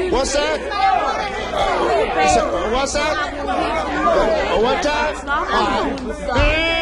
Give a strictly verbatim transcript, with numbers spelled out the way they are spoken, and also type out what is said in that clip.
What's that? So, what's that? What time? All right.